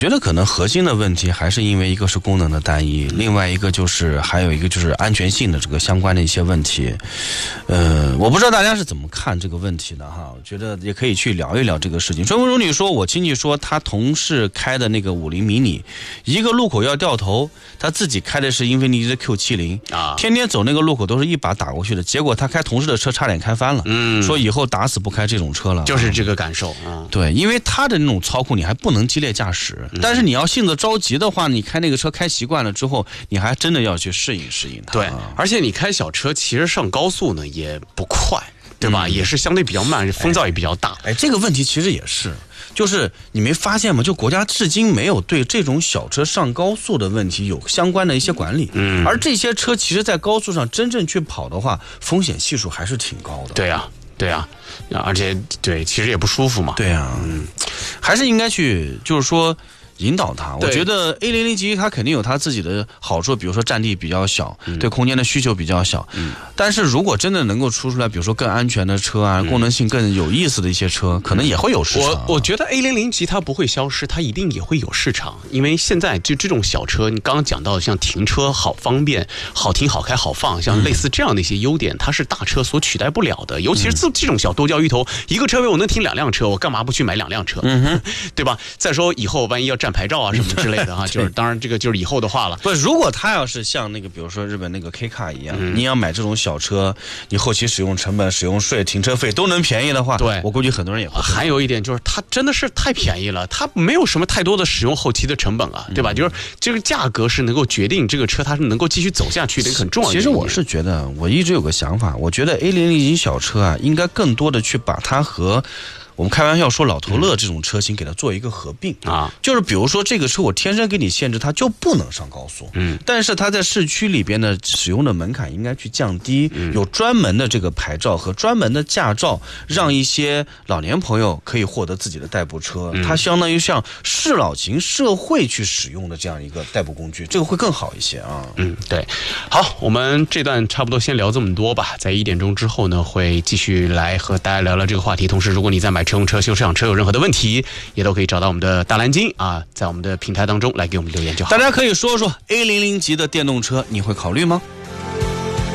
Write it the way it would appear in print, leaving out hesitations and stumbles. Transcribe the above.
觉得可能核心的问题还是因为一个是功能的单一，另外一个就是还有一个就是安全性的这个相关的一些问题。我不知道大家是怎么看这个问题的哈，我觉得也可以去聊一聊这个事情。春风如你说，我亲戚说他同事开的那个50迷你，一个路口要掉头，他自己开的是英菲尼迪的 Q70啊，天天走那个路口都是一把打过去的，结果他开同事的车差点开翻了。说以后打死不开这种车了， 就是这个感受啊。 对，因为他的那种操控你还不能激烈驾驶。但是你要性子着急的话，你开那个车开习惯了之后，你还真的要去适应它。 对，而且你开小车其实上高速呢也不快，对吧？也是相对比较慢，风噪也比较大。 这个问题其实也是，就是你没发现吗？就国家至今没有对这种小车上高速的问题有相关的一些管理。而这些车其实在高速上真正去跑的话，风险系数还是挺高的。 对啊，而且对，其实也不舒服嘛。 对啊，还是应该去，就是说引导它。我觉得 A00级它肯定有它自己的好处，比如说占地比较小，对空间的需求比较小。但是如果真的能够出来，比如说更安全的车啊，功能性更有意思的一些车，可能也会有市场。 我觉得 A00级它不会消失，它一定也会有市场，因为现在就这种小车，你刚刚讲到的像停车好方便、好停、好开、好放，像类似这样的一些优点，它是大车所取代不了的。尤其是这种小多焦鱼头，一个车位我能停2辆车，我干嘛不去买2辆车？对吧？再说以后万一要占牌照啊什么之类的啊，就是当然这个就是以后的话了。 不，如果他要是像那个比如说日本那个 K 卡一样，你要买这种小车，你后期使用成本、使用税、停车费都能便宜的话， 对， 我估计很多人也会。 还有一点就是它真的是太便宜了，它没有什么太多的使用后期的成本啊，对吧？就是这个价格是能够决定这个车它是能够继续走下去的一个很重要的。 其实我是觉得，我一直有个想法，我觉得 A00级小车啊，应该更多的去把它和我们开玩笑说老头乐这种车型给它做一个合并啊，就是比如说这个车我天生给你限制它就不能上高速，但是它在市区里边的使用的门槛应该去降低，有专门的这个牌照和专门的驾照，让一些老年朋友可以获得自己的代步车，它相当于像适老型社会去使用的这样一个代步工具，这个会更好一些啊。 对，好，我们这段差不多先聊这么多吧，在1点钟之后呢，会继续来和大家聊聊这个话题。同时，如果你在买车用车、修车养车有任何的问题，也都可以找到我们的大蓝鲸啊，在我们的平台当中来给我们留言就好。 大家可以说说 A00级的电动车，你会考虑吗？